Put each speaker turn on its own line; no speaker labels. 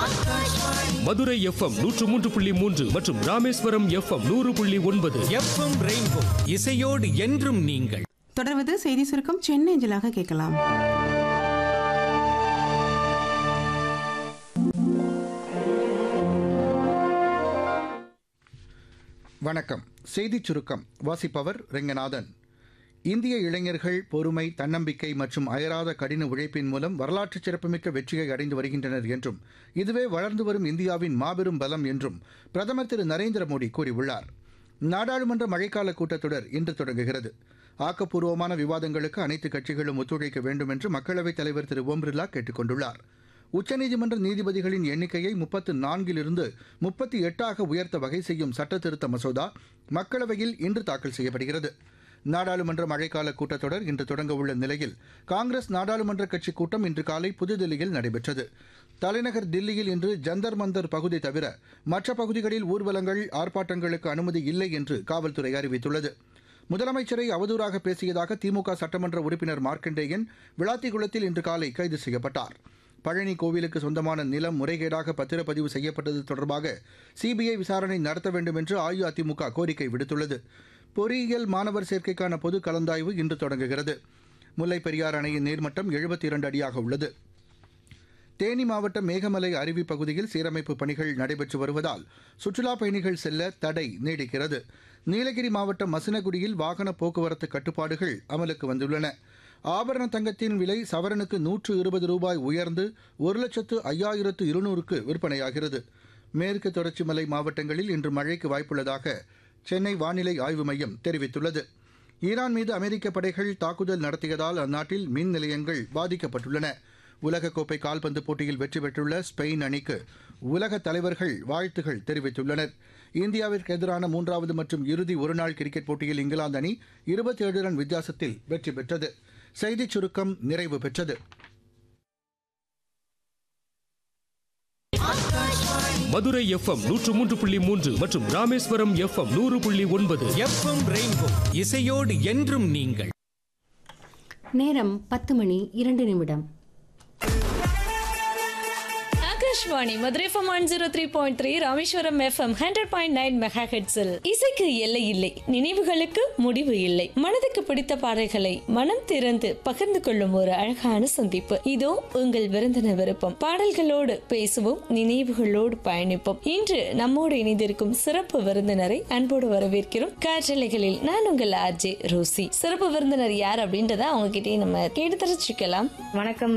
Madurai FM 103.3 மற்றும் Rameswaram FM 100.9.
FM rainbow இசையோடு என்றும் நீங்கள்.
தொடர்வது செய்தி சுருக்கம் சென்னை அஞ்சலாக கேட்கலாம்.
வணக்கம். செய்திச் சுருக்கம் வாசிப்பவர் ரெங்கநாதன். இந்திய இளைஞர்கள் பொறுமை, தன்னம்பிக்கை மற்றும் அயராத கடின உழைப்பின் மூலம் வரலாற்று சிறப்புமிக்க வெற்றியை அடைந்து வருகின்றனர் என்றும் இதுவே வளர்ந்து வரும் இந்தியாவின் மாபெரும் பலம் என்றும் பிரதமர் திரு நரேந்திர மோடி கூறியுள்ளார். நாடாளுமன்ற மழைக்கால கூட்டத்தொடர் இன்று தொடங்குகிறது. ஆக்கப்பூர்வமான விவாதங்களுக்கு அனைத்து கட்சிகளும் ஒத்துழைக்க வேண்டும் என்று மக்களவைத் தலைவர் திரு ஓம் பிர்லா கேட்டுக் கொண்டுள்ளார். உச்சநீதிமன்ற நீதிபதிகளின் எண்ணிக்கையை 34 38 உயர்த்த வகை செய்யும் சட்டத்திருத்த மசோதா மக்களவையில் இன்று தாக்கல் செய்யப்படுகிறது. நாடாளுமன்ற மழைக்கால கூட்டத்தொடர் இன்று தொடங்கவுள்ள நிலையில் காங்கிரஸ் நாடாளுமன்ற கட்சி கூட்டம் இன்று காலை புதுதில்லியில் நடைபெற்றது. தலைநகர் தில்லியில் இன்று ஜந்தர் மந்தர் பகுதி தவிர மற்ற பகுதிகளில் ஊர்வலங்கள், ஆர்ப்பாட்டங்களுக்கு அனுமதி இல்லை என்று காவல்துறை அறிவித்துள்ளது. முதலமைச்சரை அவதூறாக பேசியதாக திமுக சட்டமன்ற உறுப்பினர் மார்க்கண்டேயன் விளாத்திகுளத்தில் இன்று காலை கைது செய்யப்பட்டார். பழனி கோவிலுக்கு சொந்தமான நிலம் முறைகேடாக பத்திரப்பதிவு செய்யப்பட்டது தொடர்பாக சிபிஐ விசாரணை நடத்த வேண்டும் என்று அஇஅதிமுக கோரிக்கை விடுத்துள்ளது. பொறியியல் மாணவர் சேர்க்கைக்கான பொது கலந்தாய்வு இன்று தொடங்குகிறது. முல்லைப் பெரியாறு அணையின் நீர்மட்டம் 72 அடியாக உள்ளது. தேனி மாவட்டம் மேகமலை அருவி பகுதியில் சீரமைப்பு பணிகள் நடைபெற்று வருவதால் சுற்றுலாப் பயணிகள் செல்ல தடை நீடிக்கிறது. நீலகிரி மாவட்டம் மசினகுடியில் வாகன போக்குவரத்து கட்டுப்பாடுகள் அமலுக்கு வந்துள்ளன. ஆபரண தங்கத்தின் விலை சவரனுக்கு 120 ரூபாய் உயர்ந்து 1,05,200க்கு விற்பனையாகிறது. மேற்கு தொடர்ச்சி மலை மாவட்டங்களில் இன்று மழைக்கு வாய்ப்புள்ளதாக சென்னை வானிலை ஆய்வு மையம் தெரிவித்துள்ளது. ஈரான் மீது அமெரிக்க படைகள் தாக்குதல் நடத்தியதால் அந்நாட்டில் மின் நிலையங்கள் பாதிக்கப்பட்டுள்ளன. உலகக்கோப்பை கால்பந்து போட்டியில் வெற்றி பெற்றுள்ள ஸ்பெயின் அணிக்கு உலக தலைவர்கள் வாழ்த்துகள் தெரிவித்துள்ளனர். இந்தியாவிற்கு எதிரான 3வது மற்றும் இறுதி ஒருநாள் கிரிக்கெட் போட்டியில் இங்கிலாந்து அணி 27 ரன் வித்தியாசத்தில் வெற்றி பெற்றது. செய்திச் சுருக்கம் நிறைவு பெற்றது.
மதுரை எஃப்எம் 103.3 மற்றும் ராமேஸ்வரம் எஃப்எம் 100.9.
எஃப்எம் ரெயின்போ இசையோடு என்றும் நீங்கள்.
நேரம் 10:02.
ஆகாஷ்வாணி மதுரை எஃப்எம் 103.3, ராமேஸ்வரம் எஃப்எம் 100.9 மெகாஹெர்ட்ஸில் இசைக்கு எல்லை இல்லை, நினைவுகளுக்கு முடிவு இல்லை. மனதுக்கு பிடித்த பாடல்களை மனம் திறந்து பகிர்ந்து கொள்ளும் ஒரு அழகான சந்திப்பு. இதோ உங்கள் விருந்தினர் விருப்பம். பாடல்களோடு பேசுவோம், நினைவுகளோடு பயணிப்போம். இன்று நம்மோடு இணைந்திருக்கும் சிறப்பு விருந்தினரை அன்போடு வரவேற்கிறோம். காற்றலைகளில் நான் உங்கள் ஆர்ஜே ரோசி. சிறப்பு விருந்தினர் யார் அப்படின்றத அவங்க கிட்டே நம்ம கேட்டு தெரிஞ்சுக்கலாம்.
வணக்கம்